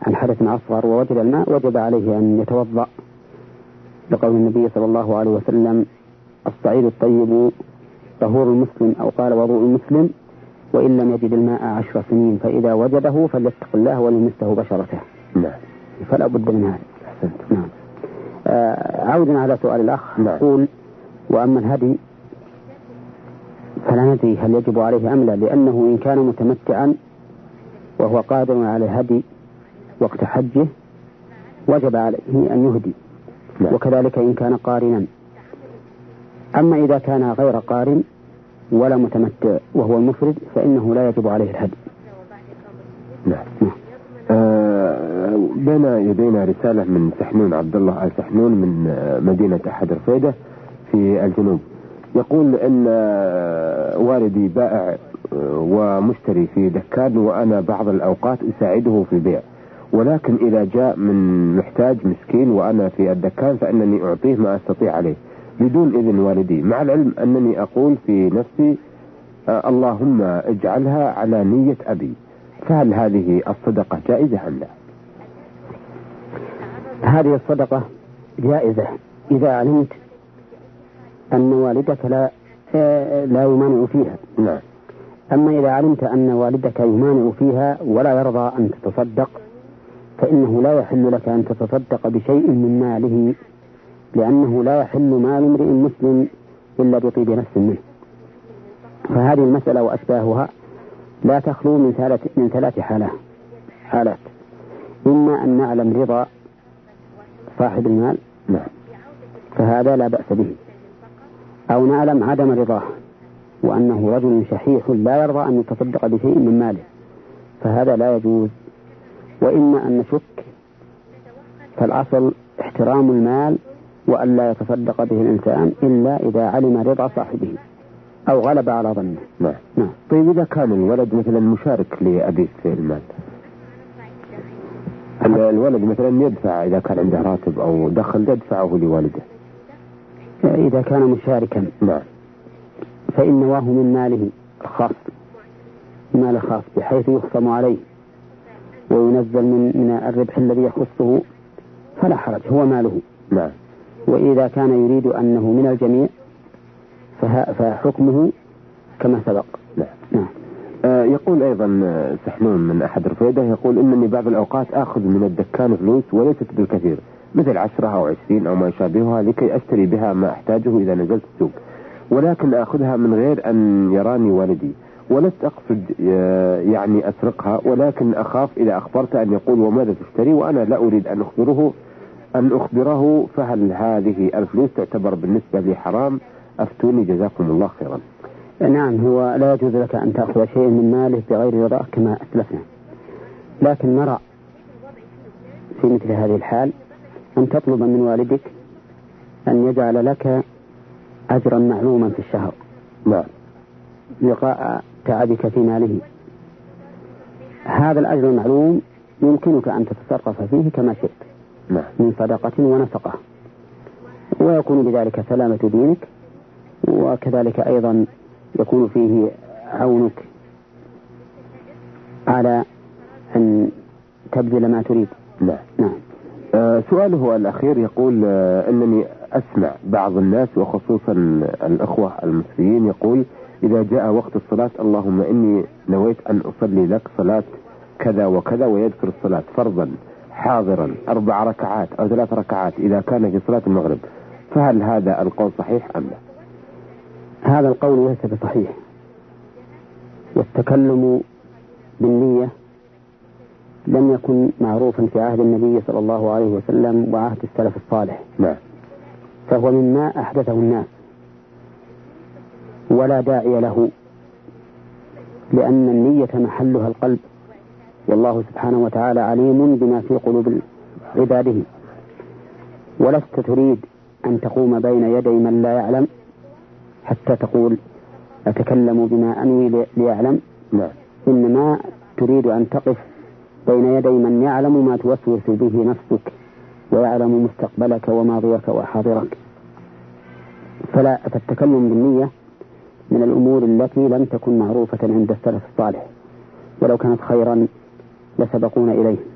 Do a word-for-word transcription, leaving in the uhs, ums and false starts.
عن حدث أصغر ووجد الماء وجب عليه أن يتوضأ، لقول النبي صلى الله عليه وسلم: الصعيد الطيب طهور المسلم، أو قال وضوء المسلم، وإن لم يجد الماء عشر سنين فإذا وجده فليتق الله وليمسه بشرته. نعم. فلا بد من هذا. أحسنت. نعم. آه عودنا على سؤال الأخ. نعم. يقول: وأما الهدي فلا ندري هل يجب عليه أم لا، لأنه إن كان متمتعا وهو قادر على الهدي وقت حجه وجب عليه أن يهدي. نعم. وكذلك إن كان قارنا. أما إذا كان غير قارن ولا متمتع وهو المفرد فإنه لا يجب عليه الهدي. نعم. نعم. آه بين يدينا رسالة من سحنون، عبد الله آل سحنون من مدينة أحد رفيدة في الجنوب، يقول إن والدي بائع ومشتري في دكان، وأنا بعض الأوقات أساعده في البيع، ولكن إذا جاء من محتاج مسكين وأنا في الدكان فإنني أعطيه ما أستطيع عليه بدون إذن والدي، مع العلم أنني أقول في نفسي آه اللهم اجعلها على نية أبي، فهل هذه الصدقة جائزة أم لا؟ هذه الصدقة جائزة إذا علمت أن والدك لا لا يمانع فيها. نعم. أما إذا علمت أن والدك يمانع فيها ولا يرضى أن تتصدق فإنه لا يحل لك أن تتصدق بشيء من ماله، لأنه لا يحل مال امرئ مسلم إلا بطيب نفس منه. فهذه المسألة وأشباهها لا تخلو من ثلاث من ثلاث حالات حالات إما أن نعلم رضا صاحب المال، نعم، فهذا لا بأس به، أو نعلم عدم رضاه وأنه رجل شحيح لا يرضى أن يتصدق بشيء من ماله، فهذا لا يجوز. وإما أن نشك، فالأصل احترام المال وأن لا يتصدق به الإنسان إلا إذا علم رضا صاحبه أو غلب على ظنه. نعم. نعم. طيب إذا كان الولد مثلا مشارك لأبيه في المال، الولد مثلا يدفع إذا كان عنده راتب أو دخل يدفعه لوالده، إذا كان مشاركا نعم، فإن نواه من ماله الخاص، مال خاص بحيث يخصم عليه وينزل من من الربح الذي يخصه فلا حرج، هو ماله. نعم. وإذا كان يريد أنه من الجميع فحكمه كما سبق. نعم. نعم. آه يقول أيضا سحنون من أحد رفيدة، يقول إنني بعض الأوقات أخذ من الدكان فلوس وليست بالكثير، مثل عشرة أو عشرين أو ما يشابهها، لكي أشتري بها ما أحتاجه إذا نزلت السوق، ولكن أخذها من غير أن يراني والدي، ولست أقصد يعني أسرقها، ولكن أخاف إذا أخبرت أن يقول وماذا تشتري وأنا لا أريد أن أخبره أن أخبره فهل هذه الفلوس تعتبر بالنسبة لي حرام؟ أفتوني جزاكم الله خيرا. نعم، هو لا يجوز لك أن تأخذ شيء من ماله بغير رضاه كما أسلفنا، لكن نرى في مثل هذه الحال أن تطلب من والدك أن يجعل لك أجرا معلوما في الشهر، نعم، لقاء تعبك في ماله. هذا الأجر المعلوم يمكنك أن تتصرف فيه كما شئت، نعم، من صدقة ونفقة، ويكون بذلك سلامة دينك، وكذلك أيضا يكون فيه عونك على أن تبذل ما تريد. نعم. نعم. آه سؤاله الأخير يقول آه أنني أسمع بعض الناس وخصوصا الأخوة المصريين يقول إذا جاء وقت الصلاة اللهم إني نويت أن أصلي لك صلاة كذا وكذا، ويذكر الصلاة فرضا حاضرا أربع ركعات أو ثلاث ركعات إذا كان في صلاة المغرب، فهل هذا القول صحيح أم لا؟ هذا القول ليس بصحيح، والتكلم بالنية لم يكن معروفا في عهد النبي صلى الله عليه وسلم وعهد السلف الصالح. نعم. فهو مما أحدثه الناس ولا داعي له، لأن النية محلها القلب، والله سبحانه وتعالى عليم بما في قلوب عباده، ولست تريد أن تقوم بين يدي من لا يعلم حتى تقول أتكلم بما أنوي ليعلم. نعم. إنما تريد أن تقف بين يدي من يعلم ما توسوس به نفسك ويعلم مستقبلك وماضيك وحاضرك. فلا فالتكلم بالنية من الأمور التي لم تكن معروفة عند السلف الصالح، ولو كانت خيرا لسبقونا إليه.